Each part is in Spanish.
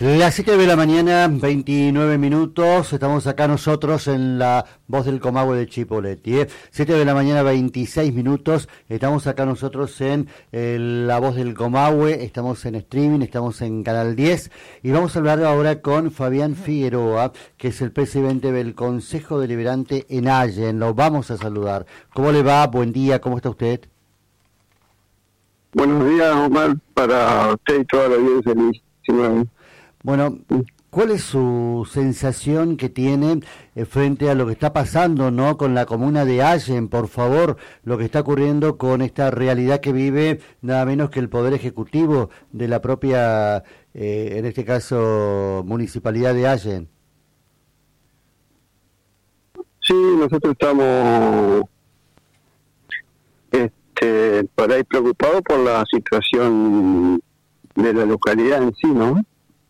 Las 7 de la mañana, 29 minutos, estamos acá nosotros en la Voz del Comahue de Chipoleti. 7 de la mañana, 26 minutos, estamos acá nosotros en la Voz del Comahue, estamos en streaming, estamos en Canal 10 y vamos a hablar ahora con Fabián Figueroa, que es el presidente del Consejo Deliberante en Allen. Lo vamos a saludar. ¿Cómo le va? Buen día, ¿cómo está usted? Buenos días, Omar, para usted y toda la audiencia del 19. Bueno, ¿cuál es su sensación que tiene frente a lo que está pasando, ¿no? Con la comuna de Allen, por favor, lo que está ocurriendo con esta realidad que vive nada menos que el Poder Ejecutivo de la propia, en este caso, Municipalidad de Allen? Sí, nosotros estamos por ahí preocupados por la situación de la localidad en sí, ¿no?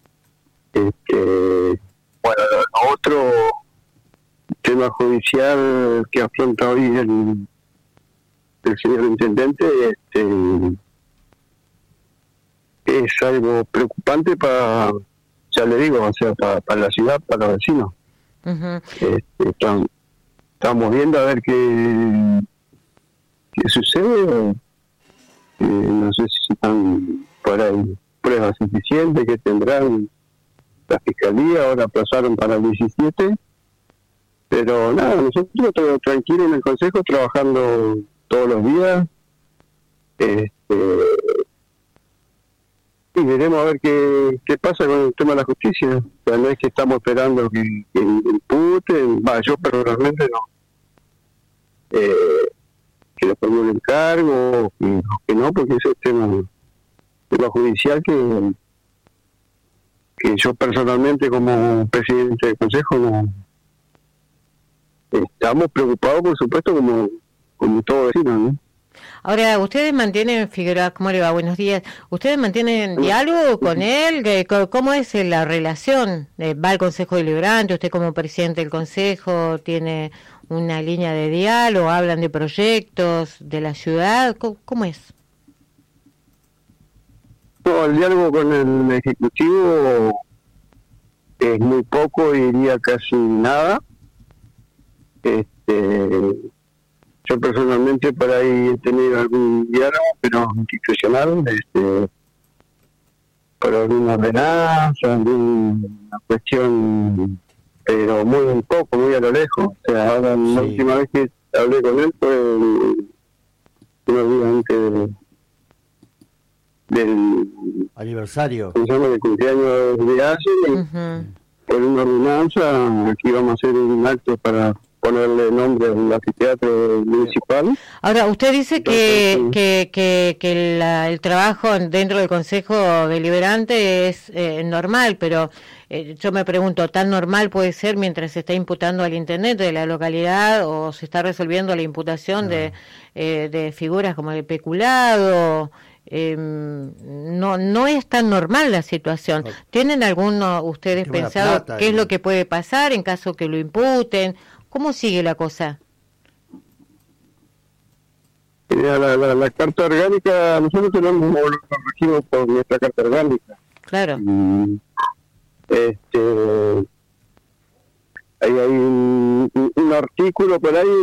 Bueno, otro tema judicial que afronta hoy el señor intendente es algo preocupante ya le digo, o sea, para la ciudad, para los vecinos. Uh-huh. Estamos viendo a ver qué sucede. No sé si están por ahí pruebas suficientes que tendrán la Fiscalía, ahora pasaron para el 17, pero nada, nosotros todo tranquilos en el Consejo, trabajando todos los días, y veremos a ver qué pasa con el tema de la justicia. O sea, no es que estamos esperando que imputen, yo personalmente no, que le pongan el cargo, que no, porque ese es tema judicial que yo personalmente como presidente del Consejo no estamos preocupados, por supuesto, como todo vecino, ¿no? Ahora, ¿ustedes mantienen, Figueroa, cómo le va? Buenos días. ¿Ustedes mantienen diálogo con él? ¿Cómo es la relación? ¿Va al Consejo Deliberante? ¿Usted como presidente del Consejo tiene una línea de diálogo? ¿Hablan de proyectos de la ciudad? ¿Cómo es? No, el diálogo con el Ejecutivo es muy poco, diría casi nada. Yo personalmente por ahí he tenido algún diálogo, pero institucional, por alguna ordenanza, alguna cuestión, pero muy poco, muy a lo lejos. O sea, ahora la última vez que hablé con él fue unos días antes del aniversario, del cumpleaños de Allen, por una ordenanza. Aquí vamos a hacer un acto para ponerle nombre al anfiteatro municipal. Ahora, usted dice que el trabajo dentro del Consejo Deliberante es normal, pero yo me pregunto, ¿tan normal puede ser mientras se está imputando al intendente de la localidad o se está resolviendo la imputación de figuras como el peculado? No es tan normal la situación. ¿Tienen alguno ustedes pensado qué es lo que puede pasar en caso que lo imputen? ¿Cómo sigue la cosa? La carta orgánica, nosotros tenemos lo regimos por nuestra carta orgánica. Claro. Hay un artículo por ahí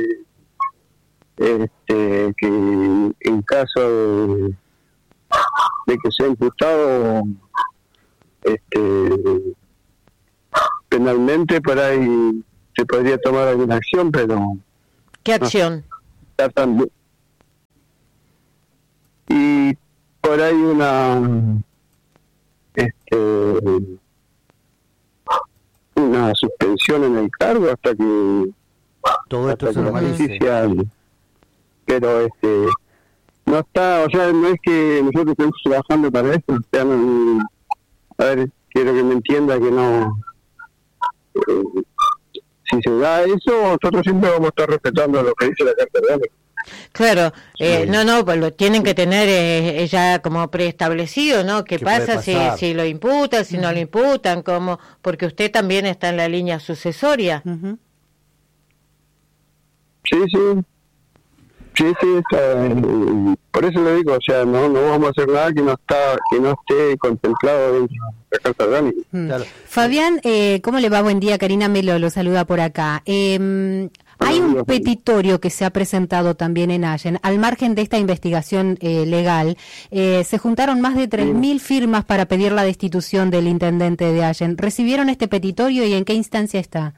que en caso de que sea imputado penalmente, por ahí se podría tomar alguna acción, pero... ¿Qué acción? No, y por ahí una suspensión en el cargo hasta que todo esto se normalice. Pero no está, o sea, no es que nosotros estemos trabajando para eso. O sea, a ver, quiero que me entienda que no... si se da eso, nosotros siempre vamos a estar respetando lo que dice la Carta Orgánica. Claro, pues lo tienen que tener ya como preestablecido, ¿no? ¿Qué pasa si lo imputan, si no lo imputan? ¿Cómo? Porque usted también está en la línea sucesoria. Sí, está, Por eso le digo, o sea, no vamos a hacer nada que no esté contemplado dentro de la Carta Orgánica. Claro. Fabián, ¿cómo le va? Buen día, Karina Melo lo saluda por acá. Hay un petitorio que se ha presentado también en Allen. Al margen de esta investigación legal, se juntaron más de 3.000 firmas para pedir la destitución del intendente de Allen. ¿Recibieron este petitorio y en qué instancia está?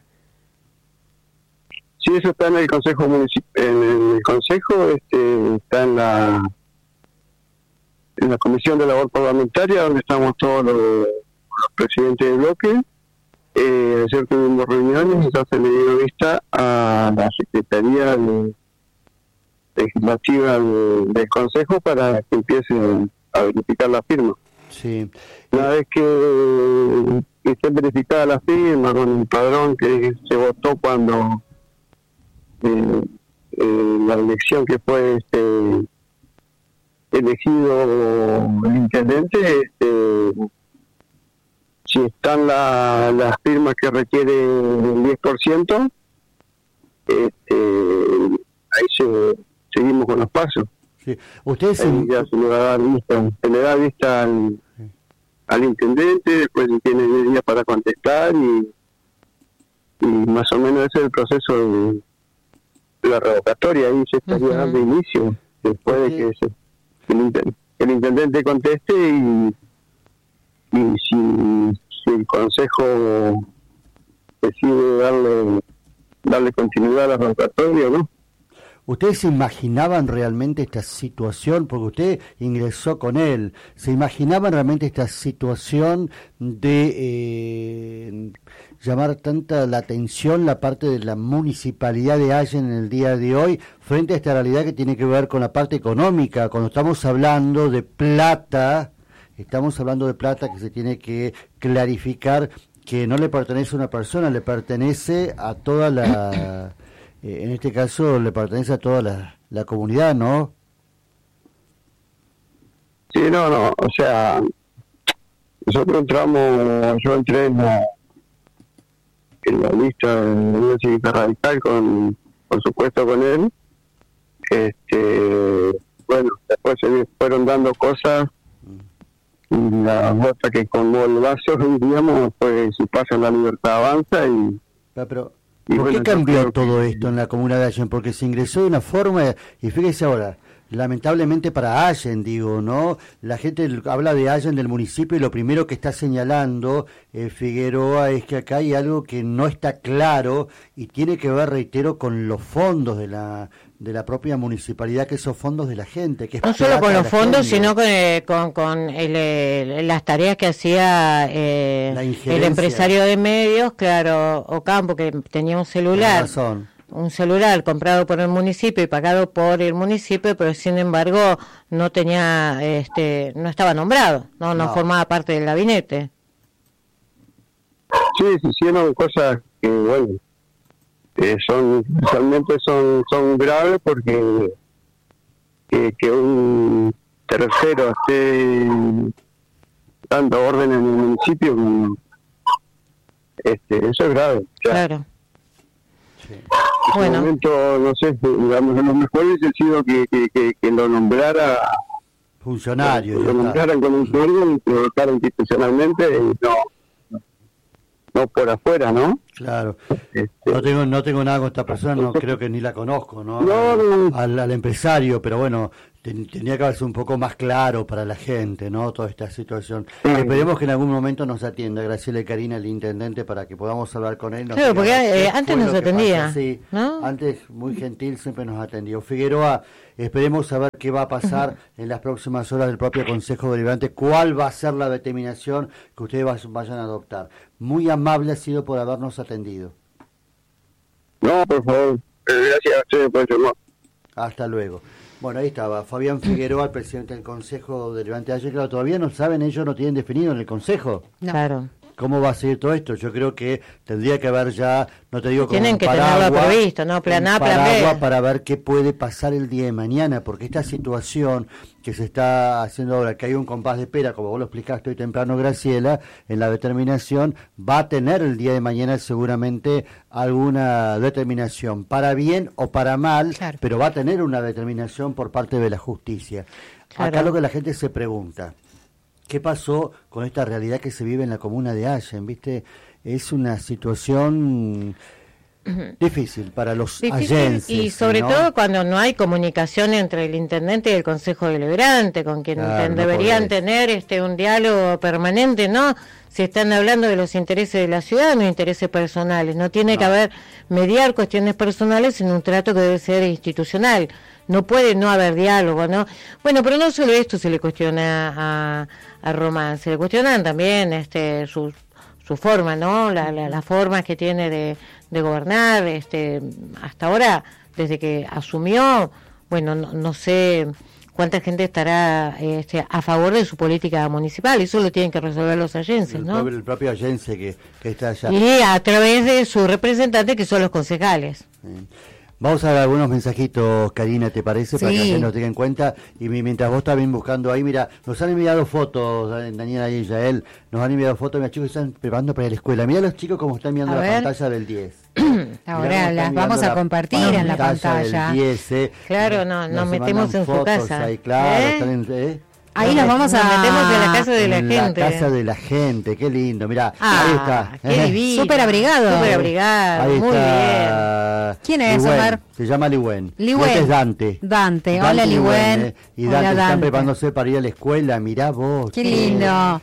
Sí, eso está en el Consejo Municipal, en el Consejo, está en la Comisión de Labor Parlamentaria, donde estamos todos los presidentes de bloque. Ayer tuvimos reuniones, entonces le dieron vista a la Secretaría Legislativa del Consejo para que empiecen a verificar la firma. Sí. Una vez que esté verificada la firma con el padrón que se votó cuando la elección que fue elegido el intendente, si están las firmas que requiere el 10%, ahí seguimos con los pasos. Sí. Ustedes ya se le va a dar vista, al intendente, después tiene 10 días para contestar y más o menos ese es el proceso de la revocatoria. Ahí se estaría dando inicio después de que el intendente conteste y si el Consejo decide darle continuidad a la revocatoria, ¿no? ¿Ustedes se imaginaban realmente esta situación? Porque usted ingresó con él. ¿Se imaginaban realmente esta situación de llamar tanta la atención la parte de la municipalidad de Allen en el día de hoy frente a esta realidad que tiene que ver con la parte económica? Cuando estamos hablando de plata que se tiene que clarificar que no le pertenece a una persona, le pertenece a toda la... en este caso le pertenece a toda la comunidad, ¿no? Sí, no, o sea, nosotros yo entré en la lista de la Unión Cívica Radical por supuesto con él. Bueno, después se fueron dando cosas y la gota que colmó el vaso, digamos, pues si pasa la libertad avanza y... Pero ¿por qué cambió todo esto en la comuna de Allen? Porque se ingresó de una forma, y fíjese ahora, lamentablemente para Allen, digo, ¿no? La gente habla de Allen, del municipio, y lo primero que está señalando Figueroa es que acá hay algo que no está claro y tiene que ver, reitero, con los fondos de la propia municipalidad, que esos fondos de la gente. Que es no solo con los fondos, sino con las tareas que hacía el empresario de medios, claro, Ocampo, que tenía un celular. Un celular comprado por el municipio y pagado por el municipio, pero sin embargo no tenía, no estaba nombrado, no formaba parte del gabinete. Sí, se hicieron cosas que, bueno, realmente son graves, porque que un tercero esté dando órdenes en el municipio, eso es grave. Claro. Sí. En ese momento, no sé, digamos, lo mejor hubiese sido que lo nombrara funcionario. Lo nombraran con un sueldo y lo votaran institucionalmente, no por afuera, ¿no? Claro. No tengo nada con esta persona, no creo que ni la conozco, ¿no? Al empresario, pero bueno, tenía que haberse un poco más claro para la gente, ¿no? Toda esta situación. Esperemos que en algún momento nos atienda Graciela y Karina, el intendente, para que podamos hablar con él. Claro, porque antes nos atendía, sí, ¿no? Antes, muy gentil, siempre nos atendió. Figueroa, esperemos saber qué va a pasar en las próximas horas del propio Consejo Deliberante, cuál va a ser la determinación que ustedes vayan a adoptar. Muy amable ha sido por habernos atendido. No, por favor, gracias a ustedes por llamar. Hasta luego. Bueno, ahí estaba Fabián Figueroa, el presidente del Consejo Deliberante de Allen. Claro, todavía no saben, ellos no tienen definido en el Consejo. Claro. ¿Cómo va a seguir todo esto? Yo creo que tendría que haber ya, no te digo como tienen que paraguas, tenerlo previsto, ¿no? Plan A, plan B. Para ver qué puede pasar el día de mañana, porque esta situación que se está haciendo ahora, que hay un compás de espera, como vos lo explicaste hoy temprano, Graciela, en la determinación, va a tener el día de mañana seguramente alguna determinación, para bien o para mal, claro, pero va a tener una determinación por parte de la justicia. Claro. Acá lo que la gente se pregunta, ¿qué pasó con esta realidad que se vive en la comuna de Allen? ¿Viste? Es una situación difícil para los allenses. Y sobre todo cuando no hay comunicación entre el intendente y el Consejo Deliberante, con quien deberían tener un diálogo permanente, ¿no? Si están hablando de los intereses de la ciudad, no intereses personales. No tiene que haber mediar cuestiones personales en un trato que debe ser institucional. No puede no haber diálogo, ¿no? Bueno, pero no solo esto se le cuestiona a Román, se le cuestionan también su forma, ¿no? Las formas que tiene de gobernar, hasta ahora, desde que asumió, bueno, no sé cuánta gente estará a favor de su política municipal. Eso lo tienen que resolver los allenses, ¿no? El propio allense que está allá. Y a través de sus representantes, que son los concejales. Vamos a dar algunos mensajitos, Karina, ¿te parece? Para que la gente nos tenga en cuenta. Y mientras vos estás bien buscando ahí, mira, nos han enviado fotos, Daniela y Yael, nos han enviado fotos, mira, chicos, están preparando para la escuela. Mira los chicos cómo están mirando la pantalla del 10. Ahora las vamos a compartir en la pantalla. Del 10, Claro, nos metemos en su casa. Ahí, claro, están en... Ahí nos vamos a metemos en la casa de la gente. La casa de la gente, qué lindo, mirá, ahí está. Qué divino. Súper abrigado. Súper abrigado, ahí muy está. bien. ¿Quién es, Omar? Se llama Liwen. Este es Dante. Hola, Liwen. Y Dante están preparándose para ir a la escuela, mirá vos. Qué lindo.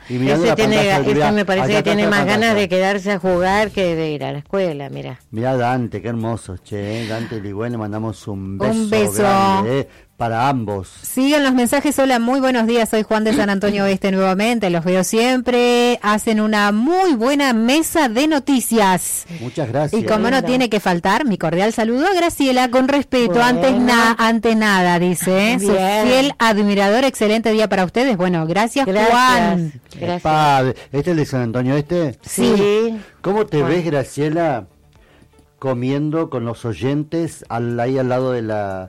Ese me parece que tiene más ganas de quedarse a jugar que de ir a la escuela, mirá. Mirá Dante, qué hermoso, che. Dante y Liwen, le mandamos un beso. Un beso. Grande, para ambos. Sigan los mensajes. Hola, muy buenos días, soy Juan de San Antonio Oeste nuevamente, los veo siempre, hacen una muy buena mesa de noticias. Muchas gracias. Y como no tiene que faltar, mi cordial saludo a Graciela, con respeto, ante nada, dice, su fiel admirador, excelente día para ustedes. Bueno, gracias. Juan. Gracias. ¿Este es el de San Antonio Oeste? Sí. ¿Cómo te ves, Graciela, comiendo con los oyentes ahí al lado de la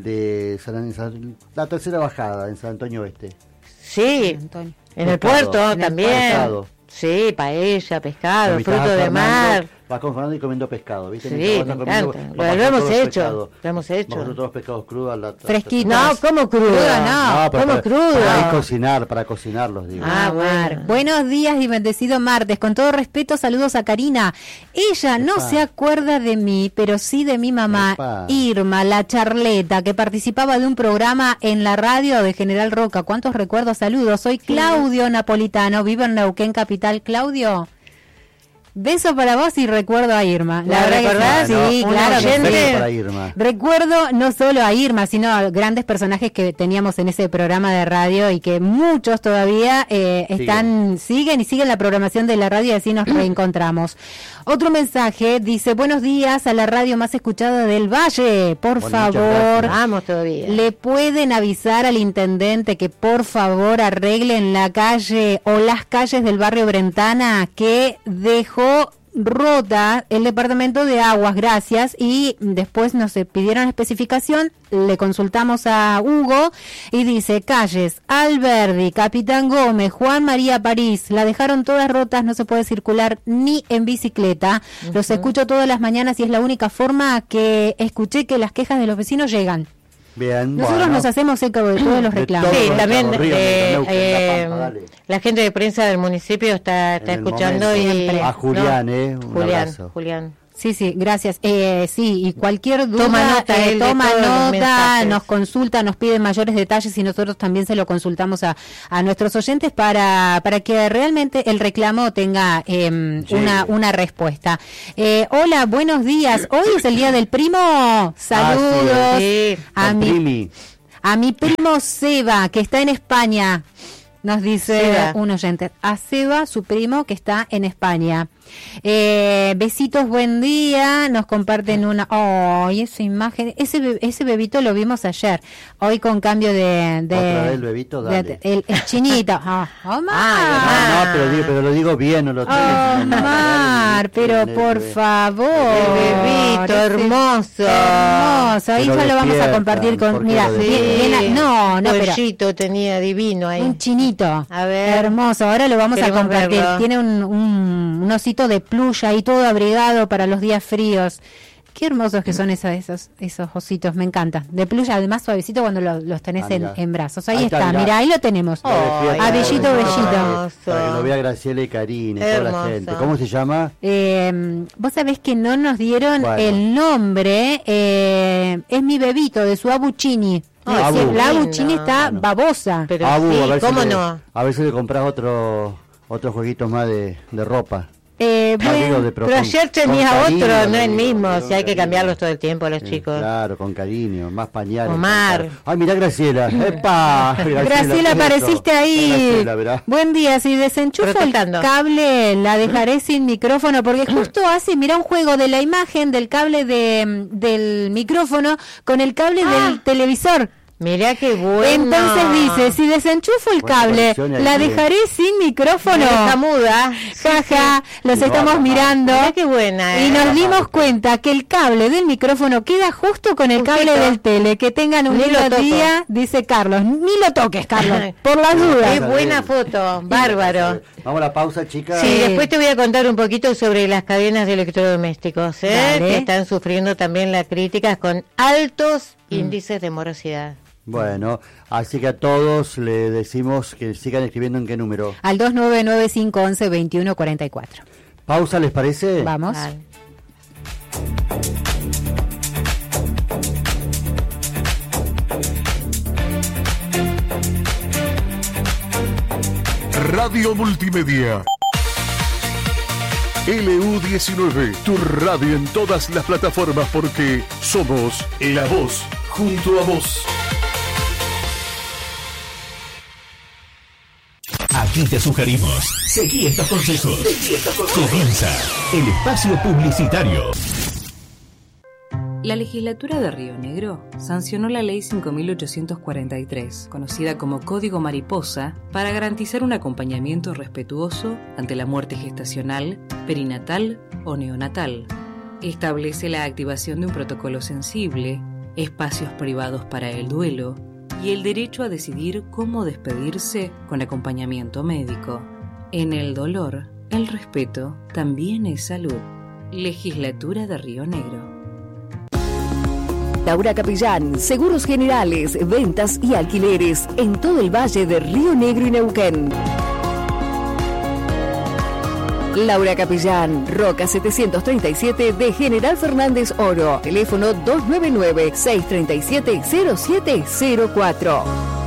tercera bajada en San Antonio Oeste? Sí, en el puerto también. Sí, paella, pescado, fruto de mar. Vas con Fernando y comiendo pescado, ¿viste? Sí, me encanta. Lo hemos hecho. Lo hemos hecho. Nosotros todos pescados crudos. Fresquitos. No, ¿cómo crudo? No, ¿cómo crudo? Para cocinarlos, digo. Bueno. Buenos días y bendecido martes. Con todo respeto, saludos a Karina. Ella no se acuerda de mí, pero sí de mi mamá, Irma, la charleta, que participaba de un programa en la radio de General Roca. ¿Cuántos recuerdos? Saludos. Soy Claudio Napolitano, vivo en Neuquén Capital. Claudio, beso para vos y recuerdo a Irma. ¿La recordás? Sí, claro. Para Irma. Recuerdo no solo a Irma, sino a grandes personajes que teníamos en ese programa de radio y que muchos todavía siguen la programación de la radio y así nos reencontramos. Otro mensaje dice: buenos días a la radio más escuchada del Valle. Por favor, vamos todavía. ¿Le pueden avisar al intendente que por favor arreglen la calle o las calles del barrio Brentana, que dejó rota el departamento de aguas? Gracias. Y después nos pidieron especificación, le consultamos a Hugo y dice: calles Alberdi, Capitán Gómez, Juan María París, la dejaron todas rotas, no se puede circular ni en bicicleta. Los escucho todas las mañanas y es la única forma que escuché que las quejas de los vecinos llegan. Bien, nosotros nos hacemos eco de todos los reclamos. Sí, también la gente de prensa del municipio está escuchando a Julián, Julián. Sí, gracias. Sí, y cualquier duda, toma nota, nos consulta, nos pide mayores detalles y nosotros también se lo consultamos a nuestros oyentes para que realmente el reclamo tenga una respuesta. Hola, buenos días. Hoy es el Día del Primo. Saludos a mi primo Seba, que está en España. Nos dice un oyente. A Seba, su primo, que está en España. Besitos, buen día. Nos comparten una... esa imagen, ese bebito lo vimos ayer. Hoy con cambio de ¿Otra vez el bebito? Dale. El chinito. No, pero lo digo bien, no lo tengo. Omar, pero por favor. El bebito, hermoso. Ahí ya lo vamos a compartir con... Mira, Pollito tenía divino ahí. Un chinito. A ver. Hermoso. Ahora lo vamos a compartir. Verlo. Tiene un osito de plush ahí todo abrigado para los días fríos. Qué hermosos que son esos ositos, me encanta. De plush, además suavecito cuando los tenés en brazos. Ahí está, mira, ahí lo tenemos. A Bellito. Para que lo vea Graciela y Karina, toda la gente. ¿Cómo se llama? Vos sabés que no nos dieron el nombre. Es mi bebito, de su Abuchini. La Abuchini está babosa. Pero sí, ¿cómo no? A ver si le compras otros jueguitos más de ropa. Pero ayer tenía otro, no el mismo, si hay que cambiarlos todo el tiempo los chicos. Claro, con cariño, más pañales. Omar. Ay, mirá Graciela. ¡Epa! Graciela, apareciste ahí. Buen día, si desenchufo el cable la dejaré sin micrófono, porque justo hace, mirá, un juego de la imagen del cable del micrófono con el cable del televisor. Mirá qué bueno. Entonces dice, si desenchufo el cable, la dejaré sin micrófono. Está muda. Jaja, los estamos mirando. Mirá qué buena. Y nos dimos cuenta que el cable del micrófono queda justo con el cable del tele. Que tengan un lindo día, dice Carlos. Ni lo toques, Carlos, por las dudas. Qué buena foto, bárbaro. Vamos a la pausa, chicas. Sí, después te voy a contar un poquito sobre las cadenas de electrodomésticos, que están sufriendo también las críticas con altos índices de morosidad. Bueno, así que a todos le decimos que sigan escribiendo. ¿En qué número? Al 299-511-2144. ¿Pausa, les parece? Vamos. Vale. Radio Multimedia. LU19, tu radio en todas las plataformas, porque somos la voz junto a vos. Aquí te sugerimos, seguí estos consejos. Comienza el espacio publicitario. La legislatura de Río Negro sancionó la Ley 5.843, conocida como Código Mariposa, para garantizar un acompañamiento respetuoso ante la muerte gestacional, perinatal o neonatal. Establece la activación de un protocolo sensible, espacios privados para el duelo y el derecho a decidir cómo despedirse con acompañamiento médico. En el dolor, el respeto también es salud. Legislatura de Río Negro. Laura Capellán, seguros generales, ventas y alquileres en todo el valle de Río Negro y Neuquén. Laura Capellán, Roca 737 de General Fernández Oro, teléfono 299-637-0704.